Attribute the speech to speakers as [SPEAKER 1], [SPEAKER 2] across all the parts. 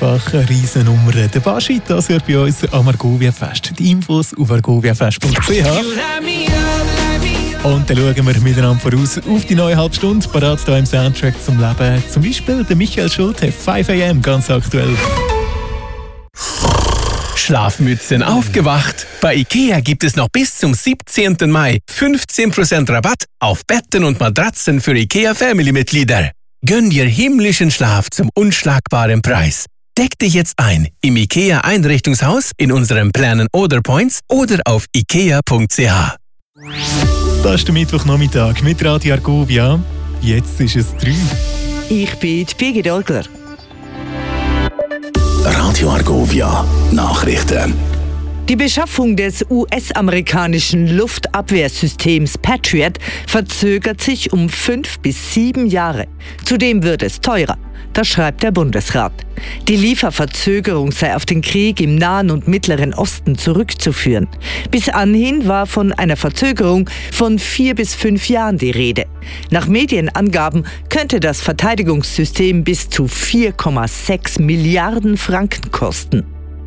[SPEAKER 1] einfach eine Riesennummer. Der Baschi, das hört bei uns am Argovia-Fest. Die Infos auf argoviafest.ch. Und dann schauen wir miteinander voraus auf die neue Halbstunde. Parat hier im Soundtrack zum Leben. Zum Beispiel der Michael Schulte, 5 AM, ganz aktuell.
[SPEAKER 2] Schlafmützen aufgewacht. Bei IKEA gibt es noch bis zum 17. Mai 15% Rabatt auf Betten und Matratzen für IKEA Family-Mitglieder. Gönn dir himmlischen Schlaf zum unschlagbaren Preis. Deck dich jetzt ein im IKEA Einrichtungshaus, in unseren Planen oder Points oder auf ikea.ch.
[SPEAKER 1] Das ist der Mittwochnachmittag mit Radio Argovia. Jetzt ist es 3.
[SPEAKER 3] Ich bin die Birgit Orgler.
[SPEAKER 4] Radio Argovia Nachrichten.
[SPEAKER 3] Die Beschaffung des US-amerikanischen Luftabwehrsystems Patriot verzögert sich um 5 bis 7 Jahre. Zudem wird es teurer. Das schreibt der Bundesrat. Die Lieferverzögerung sei auf den Krieg im Nahen und Mittleren Osten zurückzuführen. Bis anhin war von einer Verzögerung von 4 bis 5 Jahren die Rede. Nach Medienangaben könnte das Verteidigungssystem bis zu 4,6 Milliarden Franken kosten.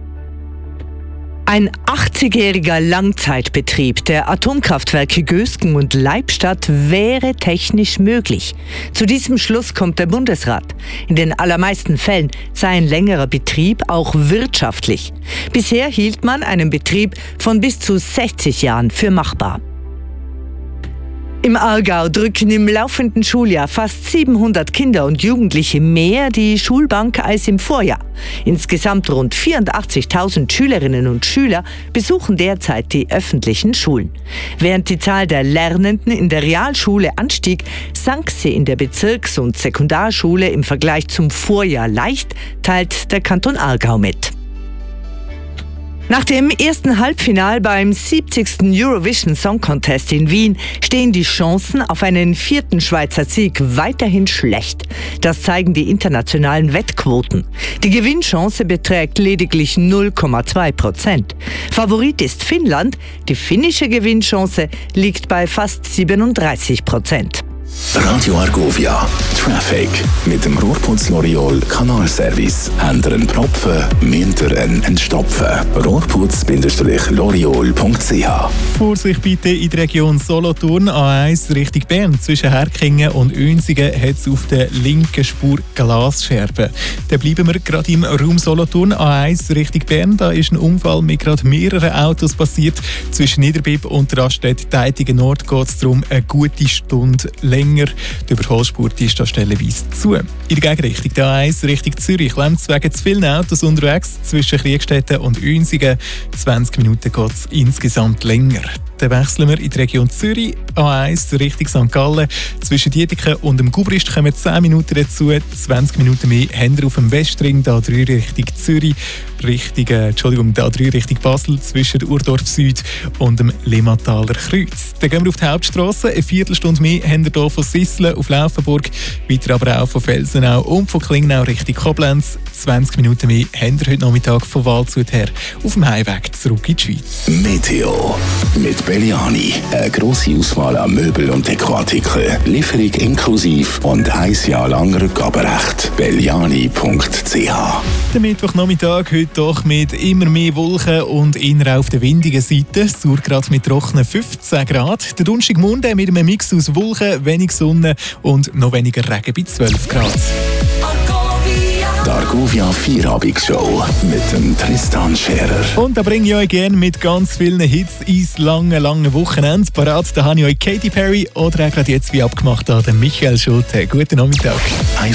[SPEAKER 3] Ein 80-jähriger Langzeitbetrieb der Atomkraftwerke Gösgen und Leibstadt wäre technisch möglich. Zu diesem Schluss kommt der Bundesrat. In den allermeisten Fällen sei ein längerer Betrieb auch wirtschaftlich. Bisher hielt man einen Betrieb von bis zu 60 Jahren für machbar. Im Aargau drücken im laufenden Schuljahr fast 700 Kinder und Jugendliche mehr die Schulbank als im Vorjahr. Insgesamt rund 84.000 Schülerinnen und Schüler besuchen derzeit die öffentlichen Schulen. Während die Zahl der Lernenden in der Realschule anstieg, sank sie in der Bezirks- und Sekundarschule im Vergleich zum Vorjahr leicht, teilt der Kanton Aargau mit. Nach dem ersten Halbfinal beim 70. Eurovision Song Contest in Wien stehen die Chancen auf einen 4. Schweizer Sieg weiterhin schlecht. Das zeigen die internationalen Wettquoten. Die Gewinnchance beträgt lediglich 0,2%. Favorit ist Finnland. Die finnische Gewinnchance liegt bei fast 37%.
[SPEAKER 4] Radio Argovia Traffic mit dem Rohrputz L'Oreal Kanalservice. Ändern Propfen, münder entstopfen. Rohrputz-L'Oreal.ch.
[SPEAKER 1] Vorsicht bitte in der Region Solothurn, A1 Richtung Bern. Zwischen Herkingen und Önsingen hat es auf der linken Spur Glasscherben. Dann bleiben wir gerade im Raum Solothurn, A1 Richtung Bern. Da ist ein Unfall mit gerade mehreren Autos passiert. Zwischen Niederbipp und Raststätte Teitigen Nord geht es darum eine gute Stunde länger. Die Überholspur ist da stellenweise zu. In der Gegenrichtung der A1 Richtung Zürich klemmt es wegen zu vielen Autos unterwegs. Zwischen Kriegstetten und Önsingen 20 Minuten geht es insgesamt länger. Dann wechseln wir in die Region Zürich, A1 Richtung St. Gallen. Zwischen Diediken und dem Gubrist kommen 10 Minuten dazu. 20 Minuten mehr haben wir auf dem Westring, da 3 Richtung Zürich, da 3 Richtung Basel, zwischen Urdorf Süd und dem Limataler Kreuz. Dann gehen wir auf die Hauptstrasse. Eine Viertelstunde mehr haben wir hier von Sisslen auf Laufenburg, weiter aber auch von Felsenau und von Klingnau Richtung Koblenz. 20 Minuten mehr haben wir heute Nachmittag von Waldshut her auf dem Heimweg zurück in die Schweiz.
[SPEAKER 4] Meteo mit Belliani. Eine grosse Auswahl an Möbel- und Dekoartikeln. Lieferung inklusive und 1 Jahr lang Rückgaberecht. Belliani.ch.
[SPEAKER 1] Der Mittwochnachmittag heute doch mit immer mehr Wolken und eher auf der windigen Seite. Surgrad mit trockenen 15 Grad. Der Donnerstagmorgen mit einem Mix aus Wolken, wenig Sonne und noch weniger Regen bei 12 Grad.
[SPEAKER 4] Die Argovia Vierabendsshow mit dem Tristan Scherer.
[SPEAKER 1] Und da bringe ich euch gerne mit ganz vielen Hits ins lange Wochenende. Parat, da habe ich euch Katy Perry oder auch gerade jetzt wie abgemacht an den Michael Schulte. Guten Nachmittag.